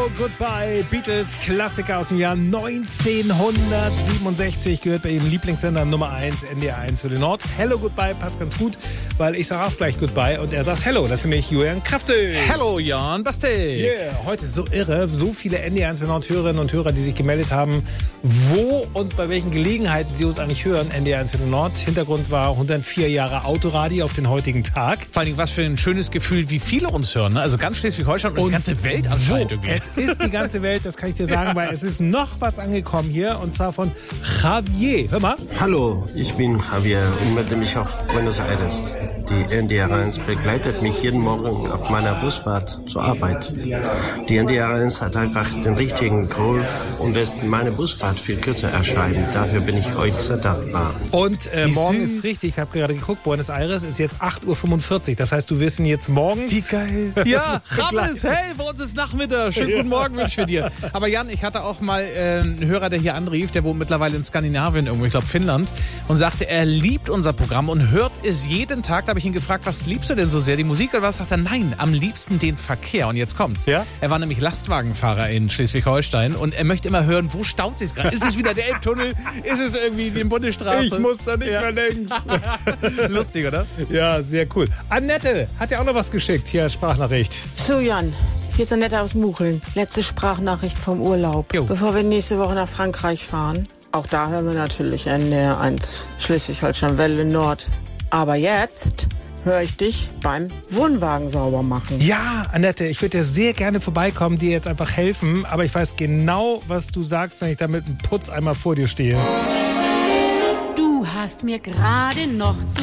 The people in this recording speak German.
Goodbye, Beatles, Klassiker aus dem Jahr 1967, gehört bei Ihrem Lieblingssender Nummer 1, NDR 1 für den Nord. Hello, Goodbye passt ganz gut, weil ich sage auch gleich Goodbye und er sagt Hello, das ist nämlich Julian Kraftel. Hello, Jan Bastek. Yeah, heute so irre, so viele NDR 1 für den Nord Hörerinnen und Hörer, die sich gemeldet haben, wo und bei welchen Gelegenheiten sie uns eigentlich hören, NDR 1 für den Nord. Hintergrund war 104 Jahre Autoradio auf den heutigen Tag. Vor allem, was für ein schönes Gefühl, wie viele uns hören. Ne? Also ganz Schleswig-Holstein und die ganze Welt anscheinend irgendwie. Es ist die ganze Welt, das kann ich dir sagen, weil es ist noch was angekommen hier und zwar von Javier. Hör mal. Hallo, ich bin Javier und melde mich aus Buenos Aires. Die NDR 1 begleitet mich jeden Morgen auf meiner Busfahrt zur Arbeit. Die NDR 1 hat einfach den richtigen Groove und lässt meine Busfahrt viel kürzer erscheinen. Dafür bin ich euch sehr dankbar. Und morgen ist richtig, ich habe gerade geguckt, Buenos Aires ist jetzt 8:45 Uhr. Das heißt, du wirst ihn jetzt morgens... Wie geil. Ja, Rabbel, hey, bei uns ist Nachmittag. Schönen guten Morgen wünsche ich für dir. Aber Jan, ich hatte auch mal einen Hörer, der hier anrief, der wohnt mittlerweile in Skandinavien irgendwo, ich glaube Finnland, und sagte, er liebt unser Programm und hört es jeden Tag. Da habe ich ihn gefragt, was liebst du denn so sehr, die Musik oder was? Sagt er, nein, am liebsten den Verkehr. Und jetzt kommt's. Ja? Er war nämlich Lastwagenfahrer in Schleswig-Holstein und er möchte immer hören, wo staut sich's gerade? Ist es wieder der Elbtunnel? Ist es irgendwie die Bundesstraße? Ich muss da nicht mehr links. Lustig, oder? Ja, sehr cool. Annette hat ja auch noch was geschickt. Hier, Sprachnachricht. So, Jan. Hier ist Annette aus Mucheln. Letzte Sprachnachricht vom Urlaub. Jo. Bevor wir nächste Woche nach Frankreich fahren. Auch da hören wir natürlich NDR 1 Schleswig-Holstein Welle Nord. Aber jetzt höre ich dich beim Wohnwagen sauber machen. Ja, Annette, ich würde dir sehr gerne vorbeikommen, dir jetzt einfach helfen. Aber ich weiß genau, was du sagst, wenn ich da mit einem Putzeimer vor dir stehe. Du hast mir gerade noch zu